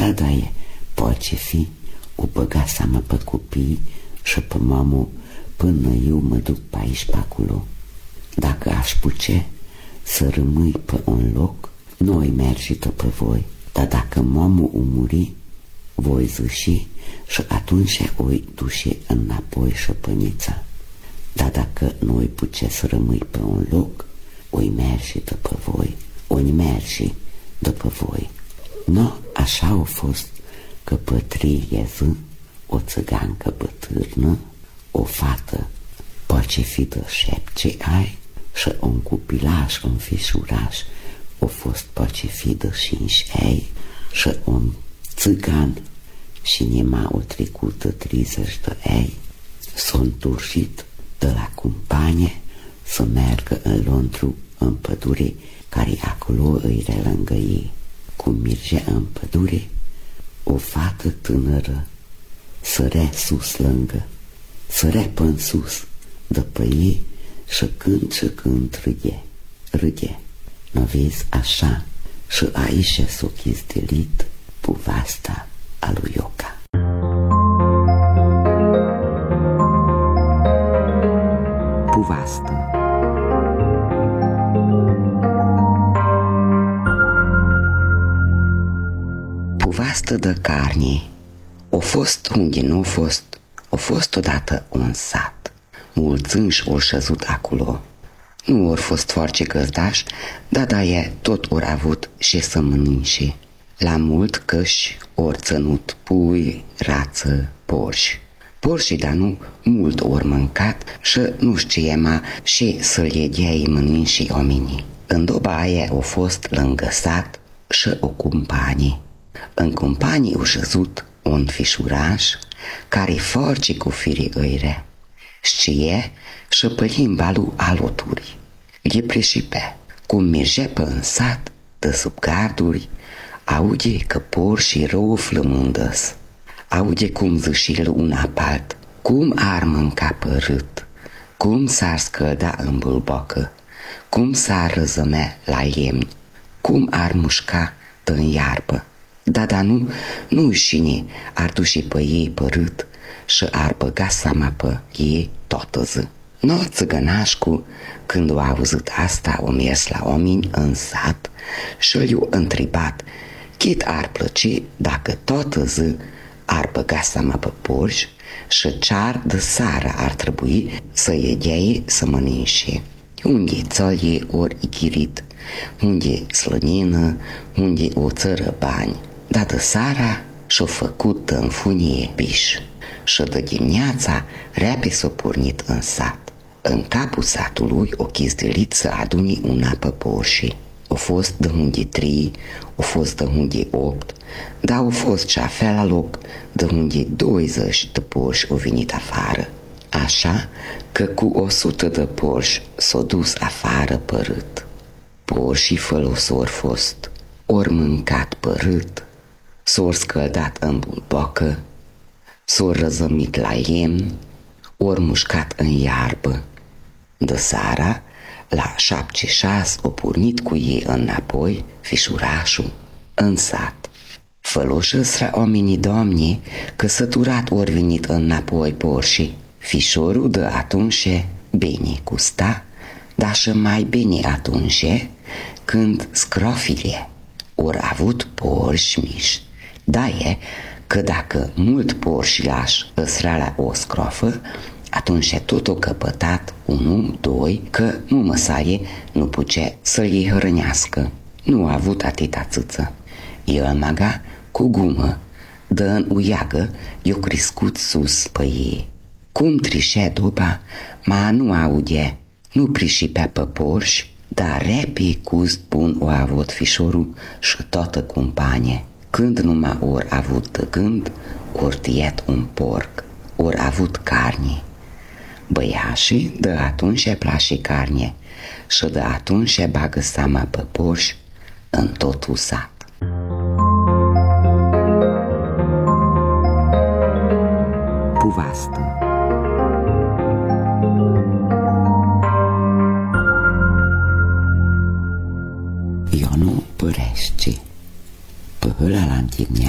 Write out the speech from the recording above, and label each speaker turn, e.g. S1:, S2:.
S1: Da, e, poate fi, o băga seama pe copii și pe mamă până eu mă duc pe aici, pe acolo. Dacă aș putea să rămâi pe un loc, noi mergi pe voi, dar dacă mamă o muri, voi zâși și atunci oi duce înapoi șăpănița. Dar dacă noi putea să rămâi pe un loc, oi merge după voi, oi merge după voi. No, așa a fost că pătrieză, o țăgancă bătârnă, o fată poate fi de 7 ani și un copilaș, un fișuraș, o fost poate fi de 5 ani și un țăgan și nema o trecută 30 de ani s-a întorșit de la companie să meargă în Londru, în pădure, care acolo îi era lângă ei. Cum mergea în pădure, o fată tânără sărea sus lângă, sărea până sus de pe ei și când râge. Nu vezi așa? Și aici s-a chizdelit povasta a lui Ioca. Povastă. Povastă de carne. O fost unde nu o fost odată un sat. Mulți înși ori șezut acolo. Nu ori fost foarte găzdași, dar e tot ori avut și să mănânce. La mult căși ori țănut pui, rață, porși. Porșii, dar nu mult ori mâncat și nu știema și să-l iedei mănânci oamenii. În doba aia au fost lângă sat și o companie. În companie au șezut un fișuraș care force cu firii ăire. Știe și pe limba lui aloturi. Le preșipe. Cum merge pe în sat, de sub garduri, aude că porșii rău flămândăs. Aude cum zâșilă un apalt, cum ar mânca părât, cum s-ar scălda în bâlbocă, cum s-ar răzămea la lemni, cum ar mușca în iarbă. Da, nu șine ar duce pe ei părât și ar băga seama pe ei toată zi. No, țigănașcu, când a auzit asta, o mers la oameni în sat și i-a întrebat cât ar plăce dacă toată zi ar băga seama pe porși și cear de seara ar trebui să iedei să mănânce. Unde țălie ori ichirit, unde slănină, unde o țără bani. Dar de seara și-o făcut în funie piș și de dimineața repede s-o pornit în sat. În capul satului o chizdelit să adune una pe porși. O fost de unde 3, o fost de unde 8, dar au fost și fel la loc de unde 20 de porși au venit afară. Așa că cu 100 de porși s-au dus afară părât. Porșii fălosori fost, ori mâncat părât, s-or scăldat în bulbocă, s-or răzămit la lemn, ori mușcat în iarbă. De seara, la 7-6 o pornit cu ei înapoi fișurașul în sat. Făloșăsra oamenii doamne că săturat ori venit înapoi porșii. Fișorul de atunci bine custa, dar și mai bine atunci când scrofile ori avut porși mici. Da e că dacă mult porși lași îsra la o scrofă, atunci tot o căpătat 1-2 că măsaie nu putea să-l iei hrănească. Nu a avut atâta țâță. El maga cu gumă, de în uiagă i-o crescut sus pe ei. Cum trișea dupa, ma nu aude, nu prișipea pe porși, dar repede cust bun o avut fișorul și toată companie. Când numai ori avut de gând, ori tăiat un porc, ori avut carne. Băiașii de atunci place carne și de atunci bagă seama pe porși în totul sat. Povastă. Eu nu părește pe ăla l-am